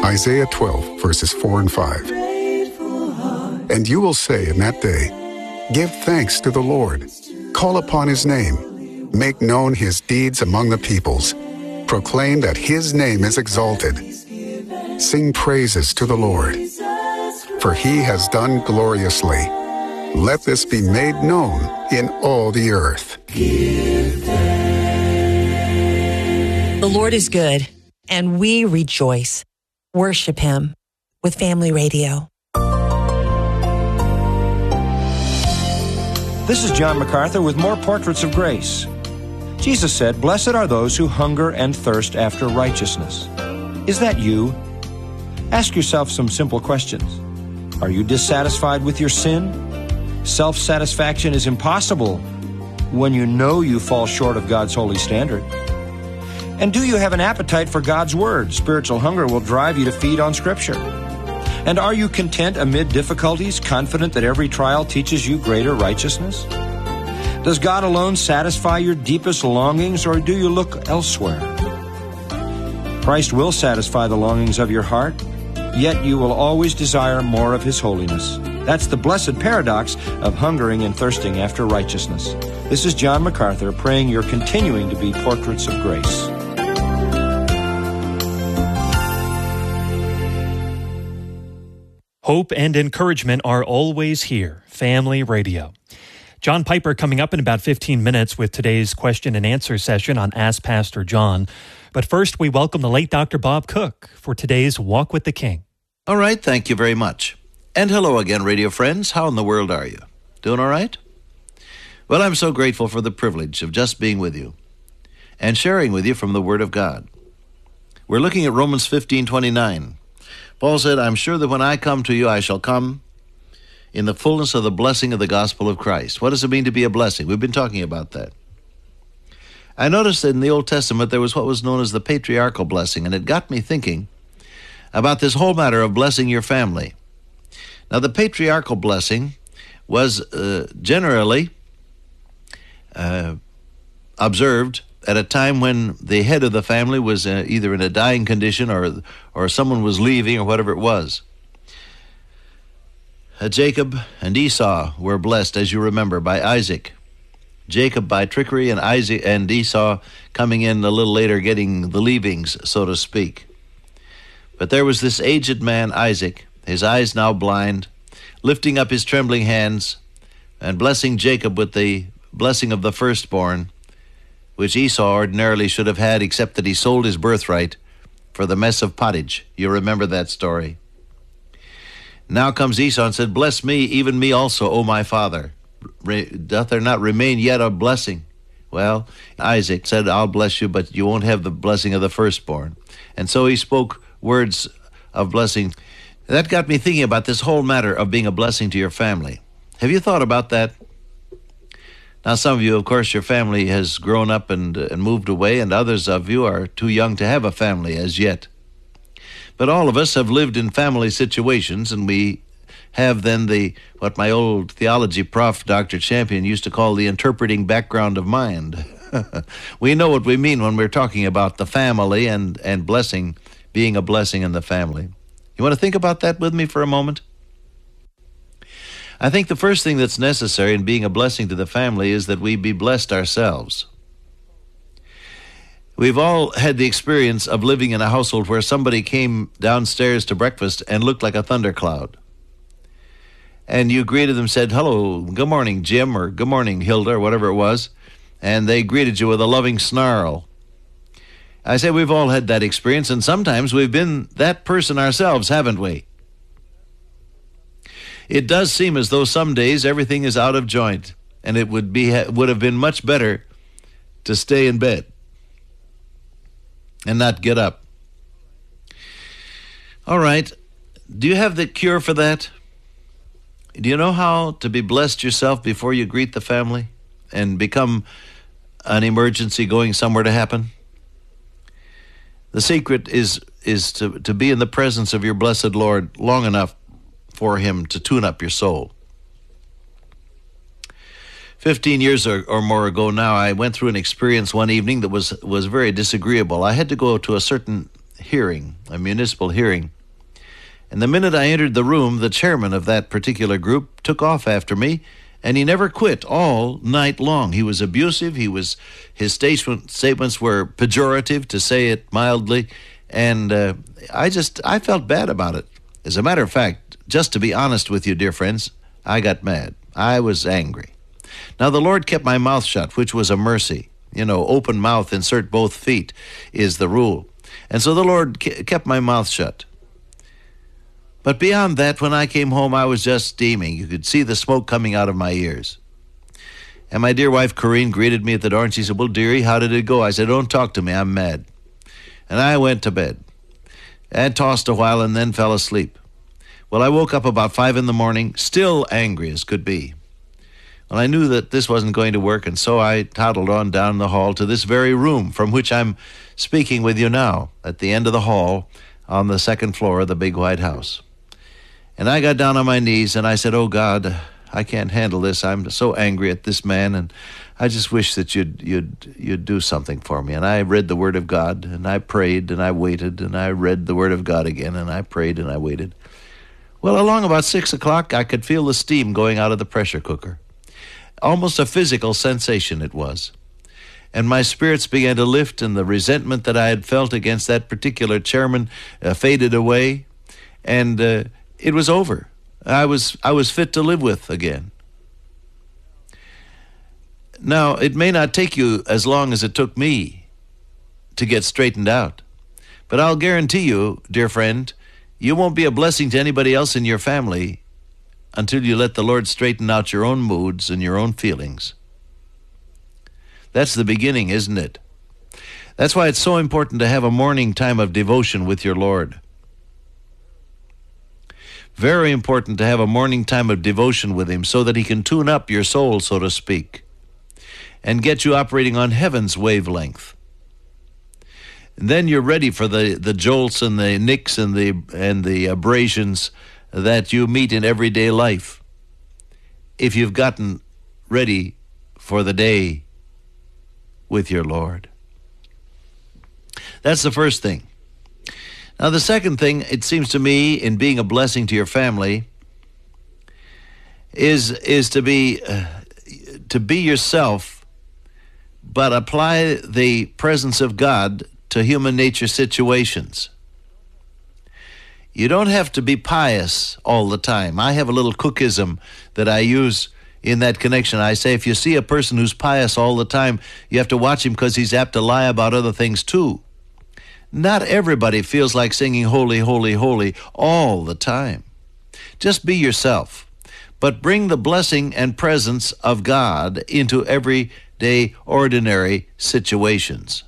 Isaiah 12, verses 4 and 5. And you will say in that day, give thanks to the Lord. Call upon his name. Make known his deeds among the peoples. Proclaim that his name is exalted. Sing praises to the Lord. For he has done gloriously. Let this be made known in all the earth. The Lord is good, and we rejoice. Worship him with Family Radio. This is John MacArthur with more Portraits of Grace. Jesus said, "Blessed are those who hunger and thirst after righteousness." Is that you? Ask yourself some simple questions. Are you dissatisfied with your sin? Self-satisfaction is impossible when you know you fall short of God's holy standard. And do you have an appetite for God's Word? Spiritual hunger will drive you to feed on Scripture. And are you content amid difficulties, confident that every trial teaches you greater righteousness? Does God alone satisfy your deepest longings, or do you look elsewhere? Christ will satisfy the longings of your heart, yet you will always desire more of His holiness. That's the blessed paradox of hungering and thirsting after righteousness. This is John MacArthur praying you're continuing to be portraits of grace. Hope and encouragement are always here. Family Radio. John Piper coming up in about 15 minutes with today's question and answer session on Ask Pastor John. But first, we welcome the late Dr. Bob Cook for today's Walk with the King. All right, thank you very much. And hello again, radio friends. How in the world are you? Doing all right? Well, I'm so grateful for the privilege of just being with you and sharing with you from the Word of God. We're looking at Romans 15:29. Paul said, I'm sure that when I come to you, I shall come in the fullness of the blessing of the gospel of Christ. What does it mean to be a blessing? We've been talking about that. I noticed that in the Old Testament, there was what was known as the patriarchal blessing, and it got me thinking about this whole matter of blessing your family. Now, the patriarchal blessing was generally observed at a time when the head of the family was either in a dying condition or someone was leaving or whatever it was. Jacob and Esau were blessed, as you remember, by Isaac. Jacob by trickery, and Isaac and Esau coming in a little later getting the leavings, so to speak. But there was this aged man, Isaac, his eyes now blind, lifting up his trembling hands and blessing Jacob with the blessing of the firstborn, which Esau ordinarily should have had, except that he sold his birthright for the mess of pottage. You remember that story. Now comes Esau and said, bless me, even me also, O my father. Doth there not remain yet a blessing? Well, Isaac said, I'll bless you, but you won't have the blessing of the firstborn. And so he spoke words of blessing. That got me thinking about this whole matter of being a blessing to your family. Have you thought about that? Now, some of you, of course, your family has grown up and moved away, and others of you are too young to have a family as yet. But all of us have lived in family situations, and we have then what my old theology prof, Dr. Champion, used to call the interpreting background of mind. We know what we mean when we're talking about the family and blessing, being a blessing in the family. You want to think about that with me for a moment? I think the first thing that's necessary in being a blessing to the family is that we be blessed ourselves. We've all had the experience of living in a household where somebody came downstairs to breakfast and looked like a thundercloud. And you greeted them, said, hello, good morning, Jim, or good morning, Hilda, or whatever it was, and they greeted you with a loving snarl. I say we've all had that experience, and sometimes we've been that person ourselves, haven't we? It does seem as though some days everything is out of joint, and it would have been much better to stay in bed and not get up. All right, do you have the cure for that? Do you know how to be blessed yourself before you greet the family and become an emergency going somewhere to happen? The secret is to be in the presence of your blessed Lord long enough for him to tune up your soul. 15 years or more ago now, I went through an experience one evening that was very disagreeable. I had to go to a certain hearing, a municipal hearing, And the minute I entered the room, the chairman of that particular group took off after me, and he never quit all night long. He was abusive. His statements were pejorative, to say it mildly, and I felt bad about it. As a matter of fact, just to be honest with you, dear friends, I got mad. I was angry. Now, the Lord kept my mouth shut, which was a mercy. Open mouth, insert both feet is the rule. And so the Lord kept my mouth shut. But beyond that, when I came home, I was just steaming. You could see the smoke coming out of my ears. And my dear wife, Corrine, greeted me at the door, and she said, "Well, dearie, how did it go?" I said, "Don't talk to me. I'm mad." And I went to bed and tossed a while and then fell asleep. Well, I woke up about 5 in the morning, still angry as could be. Well, I knew that this wasn't going to work, and so I toddled on down the hall to this very room from which I'm speaking with you now, at the end of the hall on the second floor of the big white house. And I got down on my knees and I said, "Oh God, I can't handle this. I'm so angry at this man, and I just wish that you'd do something for me." And I read the Word of God, and I prayed, and I waited, and I read the Word of God again, and I prayed, and I waited. Well, along about 6 o'clock, I could feel the steam going out of the pressure cooker. Almost a physical sensation it was. And my spirits began to lift, and the resentment that I had felt against that particular chairman faded away, and it was over. I was fit to live with again. Now, it may not take you as long as it took me to get straightened out, but I'll guarantee you, dear friend, you won't be a blessing to anybody else in your family until you let the Lord straighten out your own moods and your own feelings. That's the beginning, isn't it? That's why it's so important to have a morning time of devotion with your Lord. Very important to have a morning time of devotion with Him so that He can tune up your soul, so to speak, and get you operating on heaven's wavelength. And then you're ready for the jolts and the nicks and the abrasions that you meet in everyday life, if you've gotten ready for the day with your Lord. That's the first thing. Now, the second thing, it seems to me, in being a blessing to your family, is to be yourself, but apply the presence of God to human nature situations. You don't have to be pious all the time. I have a little cookism that I use in that connection. I say, if you see a person who's pious all the time, you have to watch him because he's apt to lie about other things too. Not everybody feels like singing holy, holy, holy all the time. Just be yourself, but bring the blessing and presence of God into everyday, ordinary situations.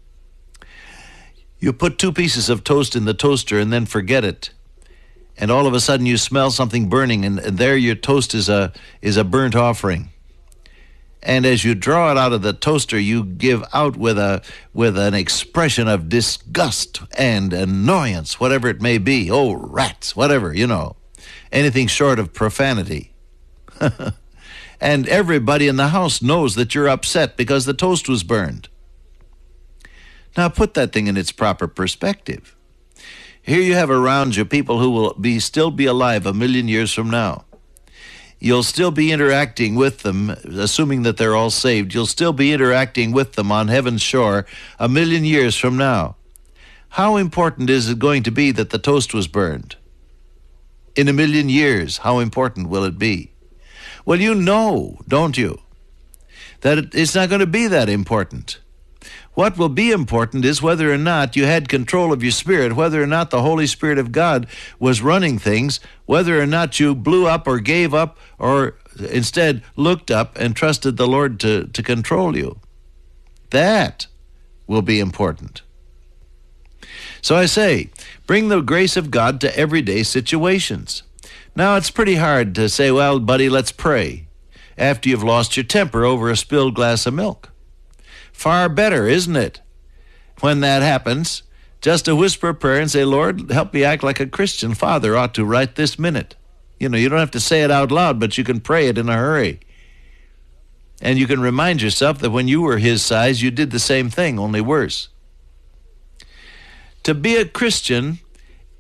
You put 2 pieces of toast in the toaster and then forget it. And all of a sudden you smell something burning, and there your toast is a burnt offering. And as you draw it out of the toaster, you give out with an expression of disgust and annoyance, whatever it may be. Oh, rats, whatever, anything short of profanity. And everybody in the house knows that you're upset because the toast was burned. Now put that thing in its proper perspective. Here you have around you people who will still be alive 1,000,000 years from now. You'll still be interacting with them, assuming that they're all saved. You'll still be interacting with them on heaven's shore 1,000,000 years from now. How important is it going to be that the toast was burned? In 1,000,000 years, how important will it be? Well, you know, don't you, that it's not going to be that important. What will be important is whether or not you had control of your spirit, whether or not the Holy Spirit of God was running things, whether or not you blew up or gave up or instead looked up and trusted the Lord to control you. That will be important. So I say, bring the grace of God to everyday situations. Now, it's pretty hard to say, well, buddy, let's pray after you've lost your temper over a spilled glass of milk. Far better, isn't it? When that happens, just to whisper a prayer and say, Lord, help me act like a Christian father ought to right this minute. You don't have to say it out loud, but you can pray it in a hurry. And you can remind yourself that when you were his size, you did the same thing, only worse. To be a Christian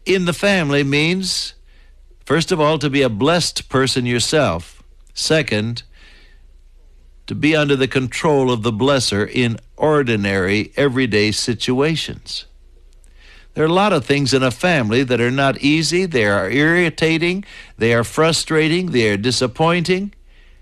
in the family means, first of all, to be a blessed person yourself. Second, to be under the control of the blesser in ordinary, everyday situations. There are a lot of things in a family that are not easy. They are irritating. They are frustrating. They are disappointing.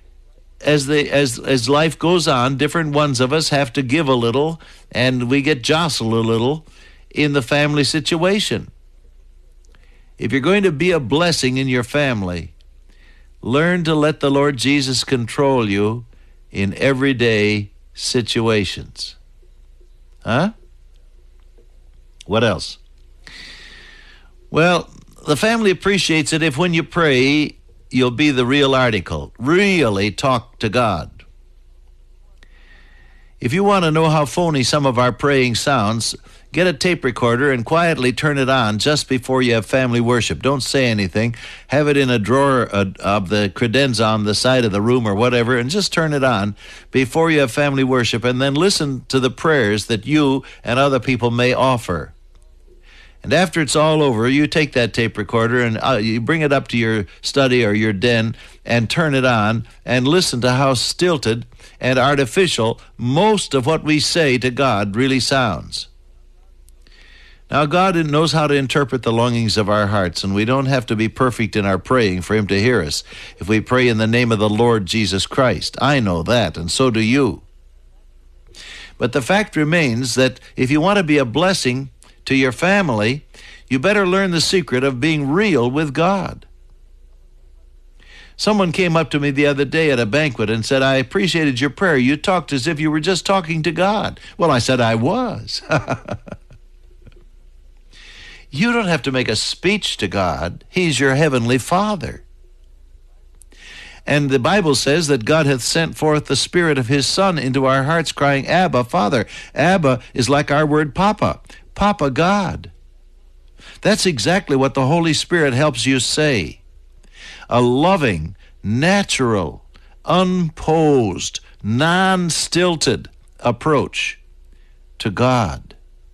As life goes on, different ones of us have to give a little, and we get jostled a little in the family situation. If you're going to be a blessing in your family, learn to let the Lord Jesus control you in everyday situations. Huh? What else? Well, the family appreciates it if when you pray, you'll be the real article. Really talk to God. If you want to know how phony some of our praying sounds, get a tape recorder and quietly turn it on just before you have family worship. Don't say anything. Have it in a drawer of the credenza on the side of the room or whatever, and just turn it on before you have family worship, and then listen to the prayers that you and other people may offer. And after it's all over, you take that tape recorder and you bring it up to your study or your den and turn it on and listen to how stilted and artificial most of what we say to God really sounds. Now, God knows how to interpret the longings of our hearts, and we don't have to be perfect in our praying for Him to hear us if we pray in the name of the Lord Jesus Christ. I know that, and so do you. But the fact remains that if you want to be a blessing to your family, you better learn the secret of being real with God. Someone came up to me the other day at a banquet and said, "I appreciated your prayer. You talked as if you were just talking to God." Well, I said, I was. You don't have to make a speech to God. He's your heavenly Father. And the Bible says that God hath sent forth the Spirit of His Son into our hearts, crying, "Abba, Father." Abba is like our word Papa. Papa God. That's exactly what the Holy Spirit helps you say. A loving, natural, unposed, non-stilted approach to God.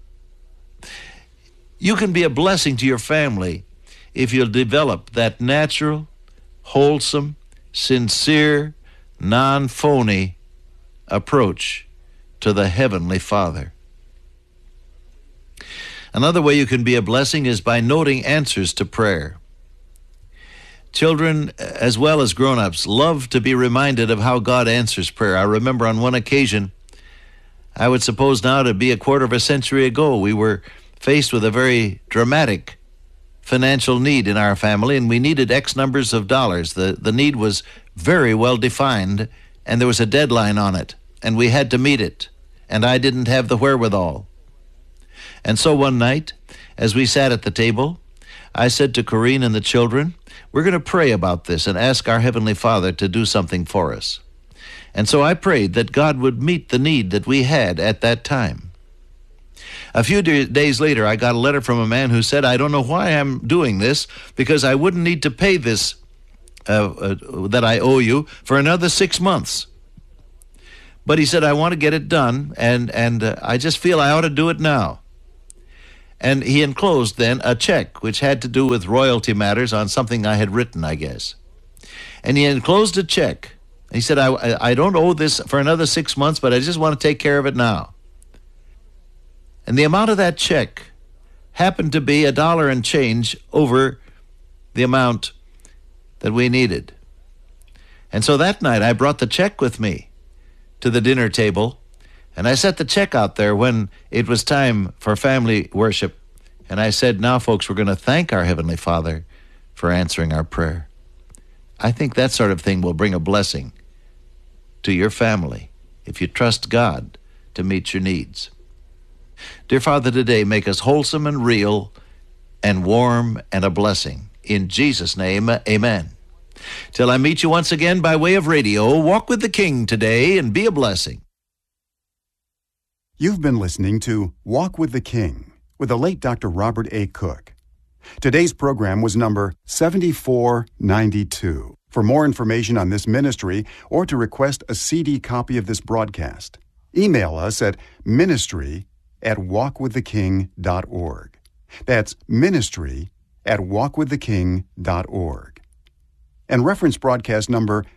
You can be a blessing to your family if you'll develop that natural, wholesome, sincere, non-phony approach to the Heavenly Father. Another way you can be a blessing is by noting answers to prayer. Children, as well as grown-ups, love to be reminded of how God answers prayer. I remember on one occasion, I would suppose now to be a quarter of a century ago, we were faced with a very dramatic financial need in our family, and we needed X numbers of dollars. The need was very well defined, and there was a deadline on it, and we had to meet it, and I didn't have the wherewithal. And so one night, as we sat at the table, I said to Corrine and the children, we're going to pray about this and ask our Heavenly Father to do something for us. And so I prayed that God would meet the need that we had at that time. A few days later, I got a letter from a man who said, I don't know why I'm doing this, because I wouldn't need to pay this that I owe you for another 6 months. But he said, I want to get it done, and I just feel I ought to do it now. And he enclosed then a check which had to do with royalty matters on something I had written, I guess. And he enclosed a check. He said, I don't owe this for another 6 months, but I just want to take care of it now. And the amount of that check happened to be $1 and change over the amount that we needed. And so that night I brought the check with me to the dinner table, and I set the check out there when it was time for family worship. And I said, now, folks, we're going to thank our Heavenly Father for answering our prayer. I think that sort of thing will bring a blessing to your family if you trust God to meet your needs. Dear Father, today make us wholesome and real and warm and a blessing. In Jesus' name, amen. Till I meet you once again by way of radio, walk with the King today and be a blessing. You've been listening to Walk with the King with the late Dr. Robert A. Cook. Today's program was number 7492. For more information on this ministry or to request a CD copy of this broadcast, email us at ministry@walkwiththeking.org. That's ministry at walkwiththeking.org. And reference broadcast number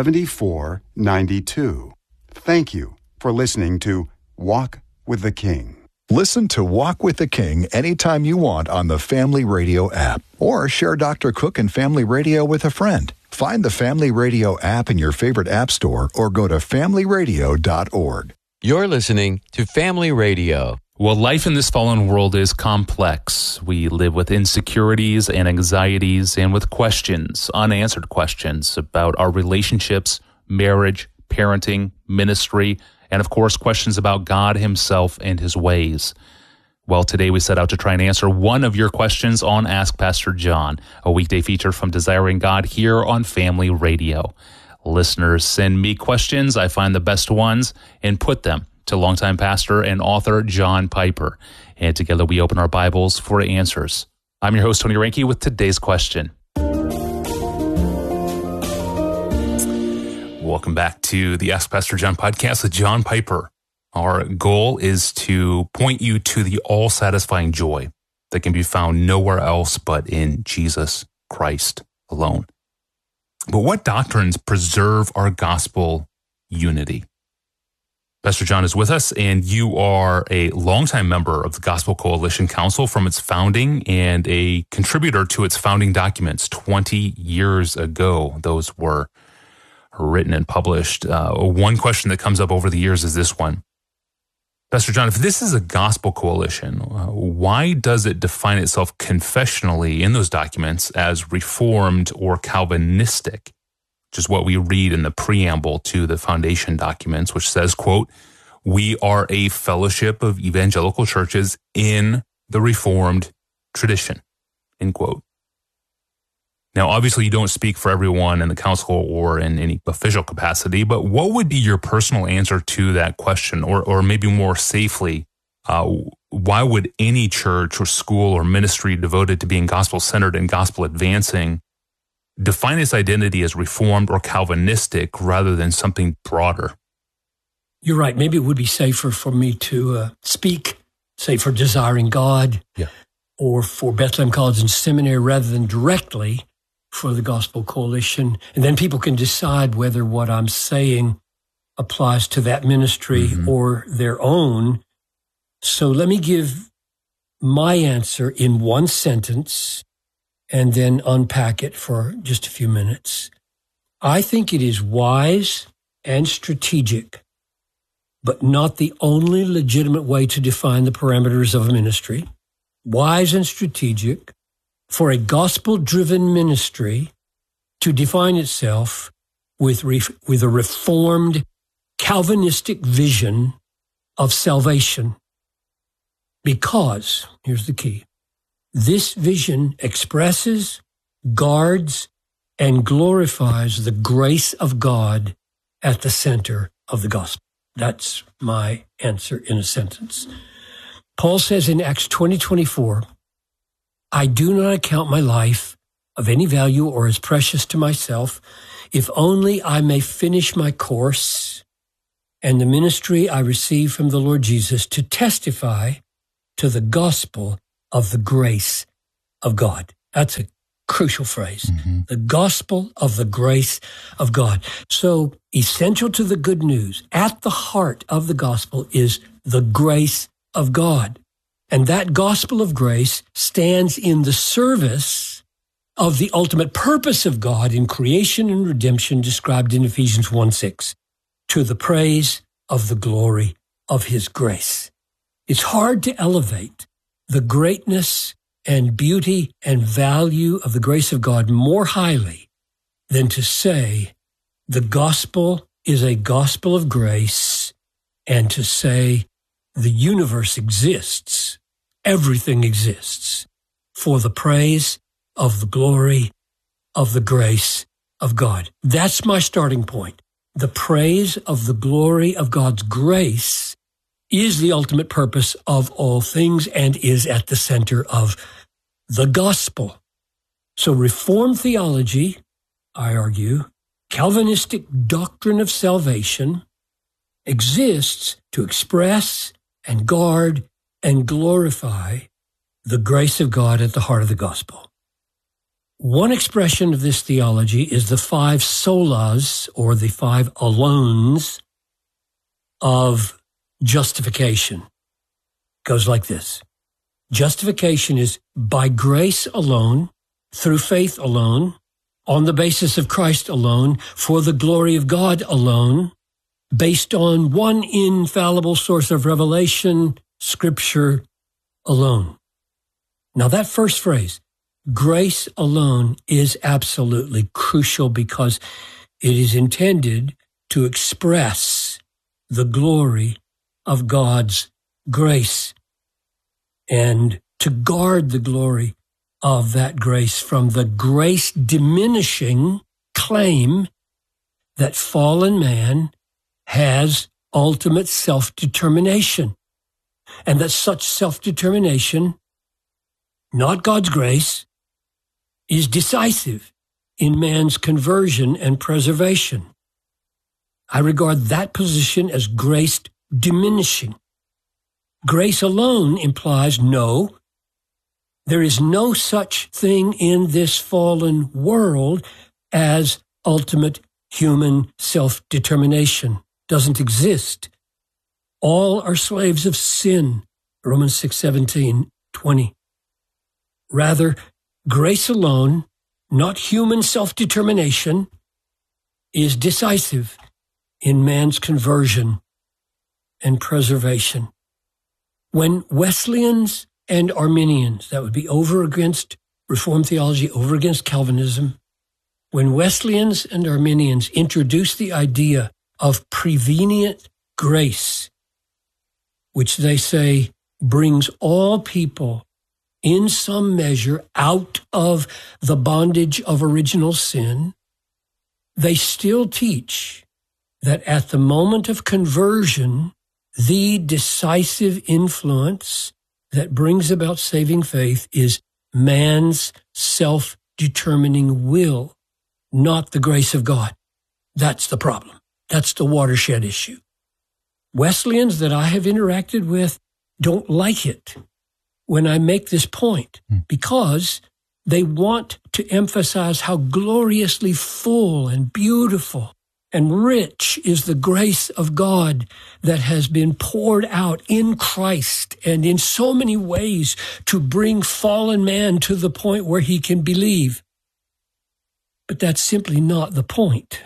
7492. Thank you for listening to Walk with the King. Listen to Walk with the King anytime you want on the Family Radio app, or share Dr. Cook and Family Radio with a friend. Find the Family Radio app in your favorite app store or go to familyradio.org. You're listening to Family Radio. Well, life in this fallen world is complex. We live with insecurities and anxieties and with questions, unanswered questions about our relationships, marriage, parenting, ministry, and of course, questions about God himself and his ways. Well, today we set out to try and answer one of your questions on Ask Pastor John, a weekday feature from Desiring God here on Family Radio. Listeners send me questions. I find the best ones and put them to longtime pastor and author John Piper. And together we open our Bibles for answers. I'm your host, Tony Reinke, with today's question. Welcome back to the Ask Pastor John podcast with John Piper. Our goal is to point you to the all-satisfying joy that can be found nowhere else but in Jesus Christ alone. But what doctrines preserve our gospel unity? Pastor John is with us, and you are a longtime member of the Gospel Coalition Council from its founding and a contributor to its founding documents 20 years ago. Those were written and published. One question that comes up over the years is this one. Pastor John, if this is a gospel coalition, why does it define itself confessionally in those documents as Reformed or Calvinistic? Which is what we read in the preamble to the foundation documents, which says, quote, "We are a fellowship of evangelical churches in the Reformed tradition," end quote. Now, obviously, you don't speak for everyone in the council or in any official capacity, but what would be your personal answer to that question? Or maybe more safely, why would any church or school or ministry devoted to being gospel-centered and gospel-advancing define its identity as Reformed or Calvinistic rather than something broader? You're right. Maybe it would be safer for me to speak, say, for Desiring God, or for Bethlehem College and Seminary rather than directly for the Gospel Coalition. And then people can decide whether what I'm saying applies to that ministry or their own. So let me give my answer in one sentence and then unpack it for just a few minutes. I think it is wise and strategic, but not the only legitimate way to define the parameters of a ministry. Wise and strategic for a gospel-driven ministry to define itself with a Reformed Calvinistic vision of salvation. Because, here's the key, this vision expresses, guards, and glorifies the grace of God at the center of the gospel. That's my answer in a sentence. Paul says in Acts 20:24, "I do not account my life of any value or as precious to myself, if only I may finish my course and the ministry I receive from the Lord Jesus to testify to the gospel of the grace of God." That's a crucial phrase. The gospel of the grace of God. So essential to the good news, at the heart of the gospel is the grace of God. And that gospel of grace stands in the service of the ultimate purpose of God in creation and redemption described in Ephesians 1:6, to the praise of the glory of his grace. It's hard to elevate the greatness and beauty and value of the grace of God more highly than to say the gospel is a gospel of grace, and to say the universe exists, everything exists, for the praise of the glory of the grace of God. That's my starting point. The praise of the glory of God's grace is the ultimate purpose of all things and is at the center of the gospel. So Reformed theology, I argue, Calvinistic doctrine of salvation, exists to express and guard and glorify the grace of God at the heart of the gospel. One expression of this theology is the 5 solas, or the 5 alones of justification. It goes like this. Justification is by grace alone, through faith alone, on the basis of Christ alone, for the glory of God alone, based on one infallible source of revelation, Scripture alone. Now that first phrase, grace alone, is absolutely crucial because it is intended to express the glory of God's grace and to guard the glory of that grace from the grace-diminishing claim that fallen man has ultimate self-determination, and that such self-determination, not God's grace, is decisive in man's conversion and preservation. I regard that position as grace diminishing. Grace alone implies no, there is no such thing in this fallen world as ultimate human self-determination. Doesn't exist. All are slaves of sin, Romans 6:17-20. Rather, grace alone, not human self-determination, is decisive in man's conversion and preservation. When Wesleyans and Arminians, that would be over against Reformed theology, over against Calvinism, when Wesleyans and Arminians introduced the idea of prevenient grace, which they say brings all people in some measure out of the bondage of original sin, they still teach that at the moment of conversion, the decisive influence that brings about saving faith is man's self-determining will, not the grace of God. That's the problem. That's the watershed issue. Wesleyans that I have interacted with don't like it when I make this point because they want to emphasize how gloriously full and beautiful and rich is the grace of God that has been poured out in Christ and in so many ways to bring fallen man to the point where he can believe. But that's simply not the point.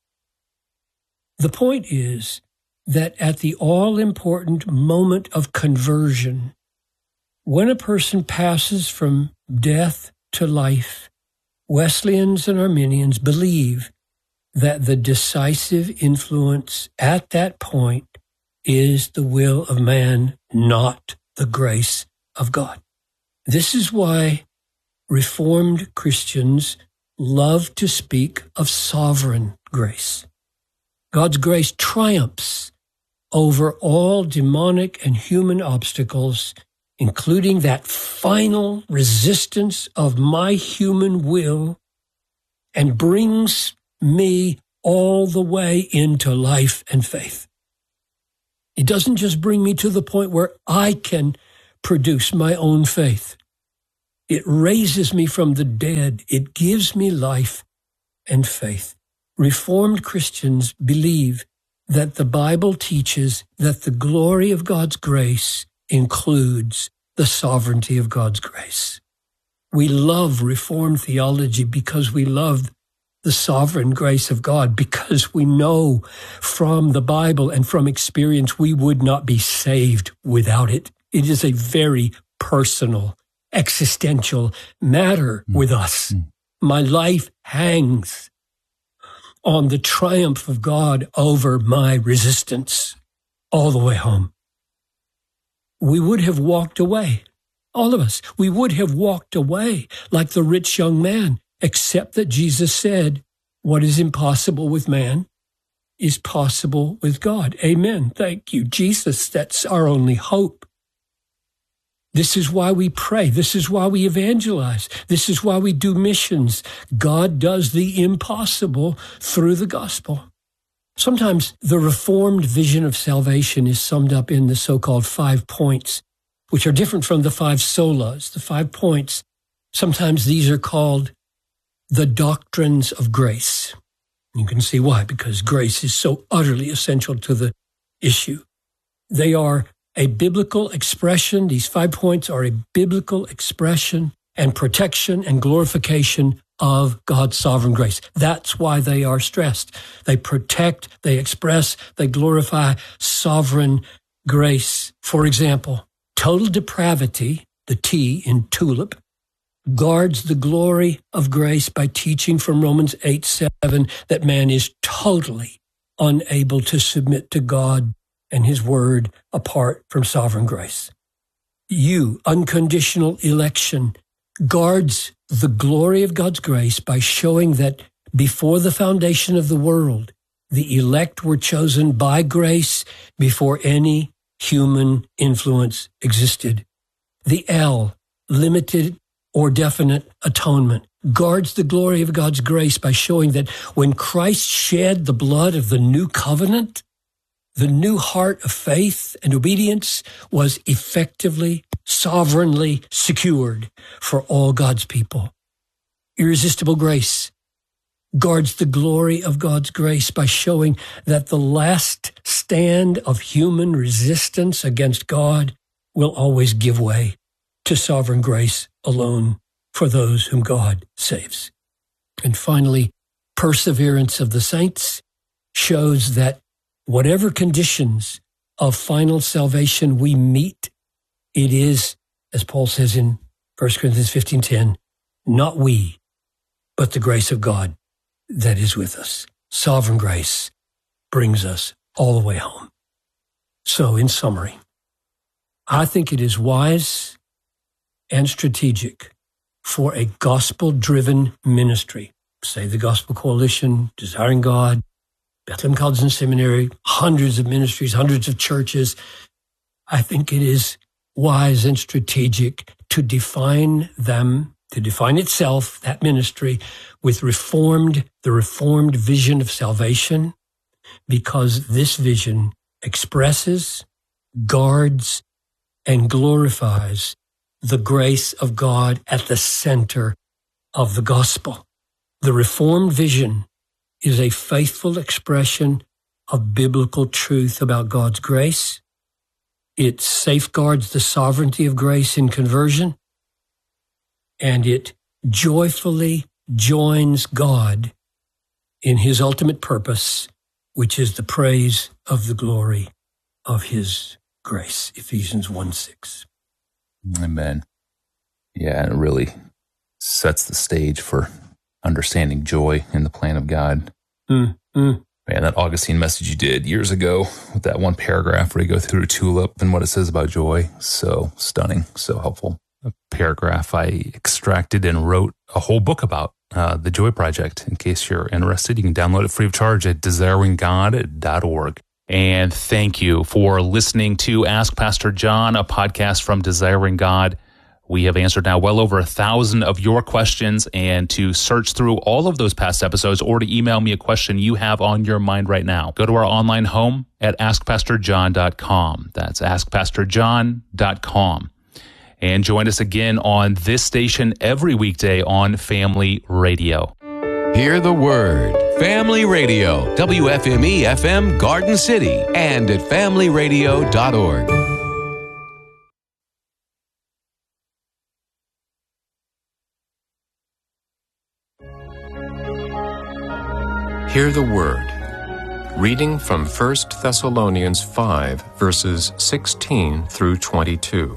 The point is that at the all-important moment of conversion, when a person passes from death to life, Wesleyans and Arminians believe that the decisive influence at that point is the will of man, not the grace of God. This is why Reformed Christians love to speak of sovereign grace. God's grace triumphs over all demonic and human obstacles, including that final resistance of my human will, and brings me all the way into life and faith. It doesn't just bring me to the point where I can produce my own faith. It raises me from the dead. It gives me life and faith. Reformed Christians believe that the Bible teaches that the glory of God's grace includes the sovereignty of God's grace. We love Reformed theology because we love the sovereign grace of God, because we know from the Bible and from experience we would not be saved without it. It is a very personal, existential matter with us. My life hangs on the triumph of God over my resistance all the way home. We would have walked away, all of us. We would have walked away like the rich young man, except that Jesus said, what is impossible with man is possible with God. Amen. Thank you, Jesus. That's our only hope. This is why we pray. This is why we evangelize. This is why we do missions. God does the impossible through the gospel. Sometimes the Reformed vision of salvation is summed up in the so-called 5 points, which are different from the 5 solas. The 5 points, sometimes these are called the doctrines of grace. You can see why, because grace is so utterly essential to the issue. They are a biblical expression. These 5 points are a biblical expression and protection and glorification of God's sovereign grace. That's why they are stressed. They protect, they express, they glorify sovereign grace. For example, total depravity, the T in tulip, guards the glory of grace by teaching from Romans 8:7 that man is totally unable to submit to God and his word apart from sovereign grace. Unconditional election, guards the glory of God's grace by showing that before the foundation of the world, the elect were chosen by grace before any human influence existed. The L, limited or definite atonement, guards the glory of God's grace by showing that when Christ shed the blood of the new covenant, the new heart of faith and obedience was effectively, sovereignly secured for all God's people. Irresistible grace guards the glory of God's grace by showing that the last stand of human resistance against God will always give way to sovereign grace alone for those whom God saves. And finally, perseverance of the saints shows that whatever conditions of final salvation we meet, it is, as Paul says in 1 Corinthians 15:10, not we, but the grace of God that is with us. Sovereign grace brings us all the way home. So, in summary, I think it is wise and strategic for a gospel-driven ministry, say the Gospel Coalition, Desiring God, Bethlehem College and Seminary, hundreds of ministries, hundreds of churches. I think it is wise and strategic to define them, to define itself, that ministry, with the reformed vision of salvation, because this vision expresses, guards, and glorifies the grace of God at the center of the gospel. The reformed vision is a faithful expression of biblical truth about God's grace. It safeguards the sovereignty of grace in conversion, and it joyfully joins God in his ultimate purpose, which is the praise of the glory of his grace. Ephesians 1:6. Amen. Yeah, it really sets the stage for understanding joy in the plan of God. Man, that Augustine message you did years ago with that one paragraph where you go through tulip and what it says about joy, so stunning, so helpful. A paragraph I extracted and wrote a whole book about, the Joy Project. In case you're interested, you can download it free of charge at desiringgod.org. And thank you for listening to Ask Pastor John, a podcast from Desiring God. We have answered now well over 1,000 of your questions, and to search through all of those past episodes or to email me a question you have on your mind right now, go to our online home at askpastorjohn.com. That's askpastorjohn.com. And join us again on this station every weekday on Family Radio. Hear the word. Family Radio, WFME FM Garden City, and at familyradio.org. Hear the word. Reading from 1 Thessalonians 5, verses 16 through 22.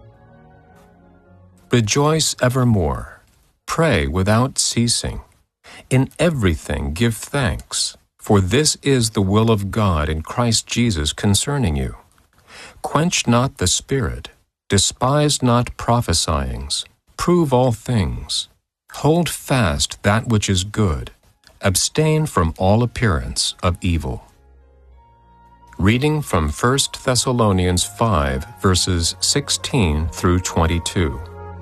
Rejoice evermore. Pray without ceasing. In everything give thanks, for this is the will of God in Christ Jesus concerning you. Quench not the spirit, despise not prophesyings, prove all things. Hold fast that which is good. Abstain from all appearance of evil. Reading from 1 Thessalonians 5, verses 16 through 22.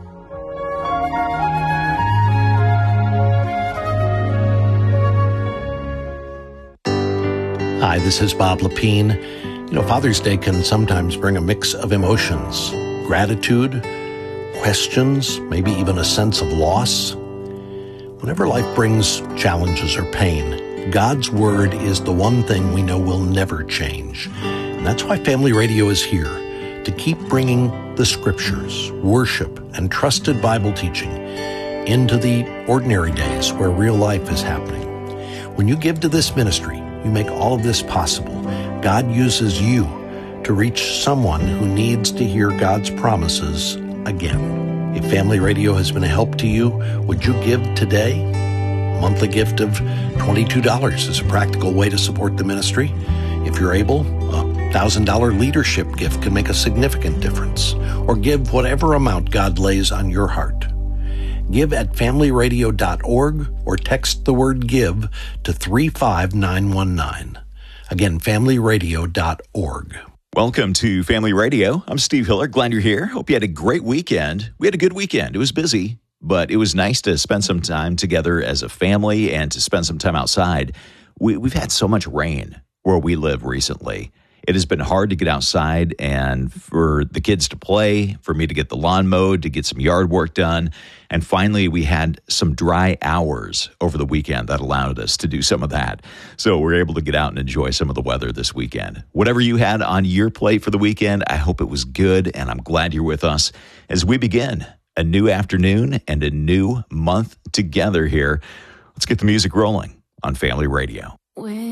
Hi, this is Bob Lepine. Father's Day can sometimes bring a mix of emotions, gratitude, questions, maybe even a sense of loss. Whenever life brings challenges or pain, God's Word is the one thing we know will never change. And that's why Family Radio is here, to keep bringing the Scriptures, worship, and trusted Bible teaching into the ordinary days where real life is happening. When you give to this ministry, you make all of this possible. God uses you to reach someone who needs to hear God's promises again. If Family Radio has been a help to you, would you give today? A monthly gift of $22 is a practical way to support the ministry. If you're able, a $1,000 leadership gift can make a significant difference. Or give whatever amount God lays on your heart. Give at familyradio.org or text the word give to 35919. Again, familyradio.org. Welcome to Family Radio. I'm Steve Hiller. Glad you're here. Hope you had a great weekend. We had a good weekend. It was busy, but it was nice to spend some time together as a family and to spend some time outside. We've had so much rain where we live recently. It has been hard to get outside and for the kids to play, for me to get the lawn mowed, to get some yard work done. And finally, we had some dry hours over the weekend that allowed us to do some of that. So we're able to get out and enjoy some of the weather this weekend. Whatever you had on your plate for the weekend, I hope it was good, and I'm glad you're with us as we begin a new afternoon and a new month together here. Let's get the music rolling on Family Radio.